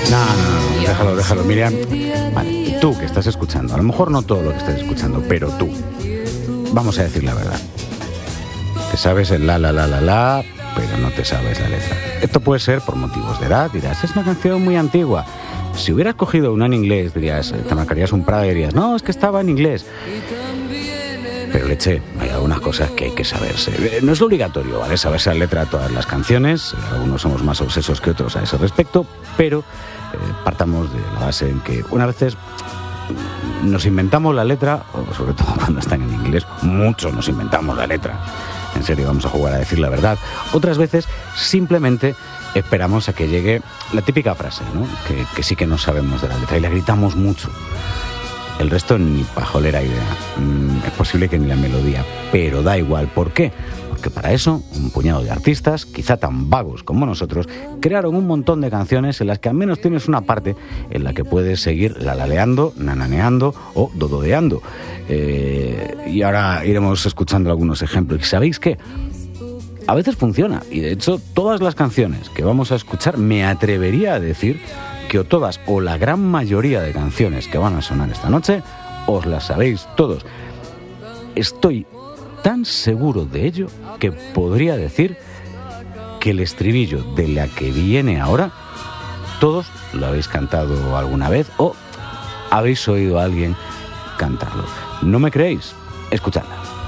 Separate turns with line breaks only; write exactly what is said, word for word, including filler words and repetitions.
No, no, no, déjalo, déjalo, Miriam. Vale, tú que estás escuchando, a lo mejor no todo lo que estés escuchando, pero tú, vamos a decir la verdad. Te sabes el la, la, la, la, la, pero no te sabes la letra. Esto puede ser por motivos de edad, dirás, es una canción muy antigua. Si hubieras cogido una en inglés, dirías, te marcarías un Prada y dirías, no, es que estaba en inglés. Pero leche, hay algunas cosas que hay que saberse. No es obligatorio, ¿vale? Saberse la letra de todas las canciones. Algunos somos más obsesos que otros a ese respecto, pero eh, partamos de la base en que unas veces nos inventamos la letra, o sobre todo cuando están en inglés, mucho nos inventamos la letra. En serio, vamos a jugar a decir la verdad. Otras veces simplemente esperamos a que llegue la típica frase, ¿no? Que, que sí que no sabemos de la letra y la gritamos mucho. El resto ni pajolera idea. Mm, es posible que ni la melodía, pero da igual. ¿Por qué? Porque para eso un puñado de artistas, quizá tan vagos como nosotros, crearon un montón de canciones en las que al menos tienes una parte en la que puedes seguir lalaleando, nananeando o dododeando. Eh, y ahora iremos escuchando algunos ejemplos. ¿Y sabéis qué? A veces funciona. Y de hecho, todas las canciones que vamos a escuchar, me atrevería a decir que o todas o la gran mayoría de canciones que van a sonar esta noche os las sabéis todos. Estoy tan seguro de ello que podría decir que el estribillo de la que viene ahora todos lo habéis cantado alguna vez o habéis oído a alguien cantarlo. ¿No me creéis? Escuchadla.